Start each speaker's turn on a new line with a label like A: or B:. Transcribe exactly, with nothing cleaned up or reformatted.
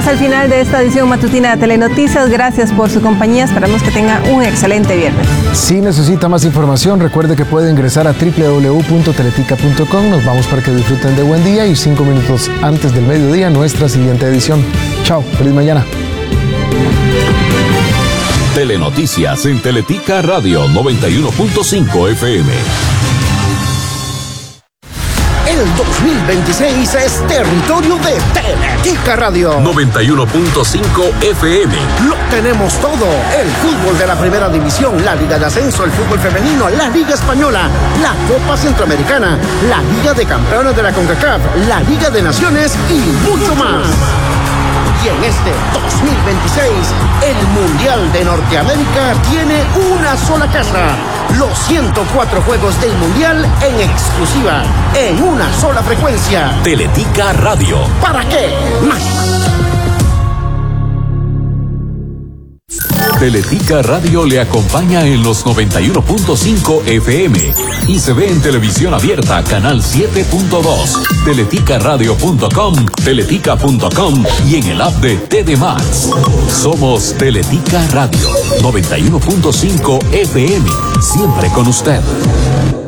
A: Llegamos al final de esta edición matutina de Telenoticias. Gracias por su compañía. Esperamos que tengan un excelente viernes.
B: Si necesita más información, recuerde que puede ingresar a doble u doble u doble u punto teletica punto com. Nos vamos para que disfruten de buen día y cinco minutos antes del mediodía nuestra siguiente edición. Chao, feliz mañana.
C: Telenoticias en Teletica Radio noventa y uno punto cinco F M.
D: El dos mil veintiséis es territorio de Teletica Radio
C: noventa y uno punto cinco F M.
D: Lo tenemos todo: el fútbol de la primera división, la Liga de Ascenso, el fútbol femenino, la Liga Española, la Copa Centroamericana, la Liga de Campeones de la CONCACAF, la Liga de Naciones y mucho más. Y en este dos mil veintiséis, el Mundial de Norteamérica tiene una sola casa. Los ciento cuatro juegos del Mundial en exclusiva, en una sola frecuencia.
C: Teletica Radio.
D: ¿Para qué más?
C: Teletica Radio le acompaña en los noventa y uno punto cinco F M y se ve en televisión abierta, canal siete punto dos, teletica radio punto com, teletica punto com y en el app de T D Max. Somos Teletica Radio noventa y uno punto cinco F M, siempre con usted.